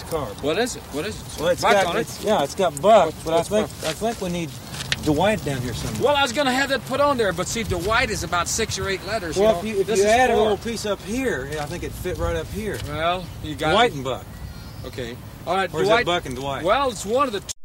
car. What is it? What is it? Well, it's Buck got, on it? it's got Buck, but What's I think we need Dwight down here somewhere. Well, I was going to have that put on there, but see, Dwight is about 6 or 8 letters. Well, you know, if you add a little piece up here, I think it'd fit right up here. Well, you got Dwight and Buck. Okay. All right, Or is Dwight. it Buck and Dwight? Well, it's one of the two.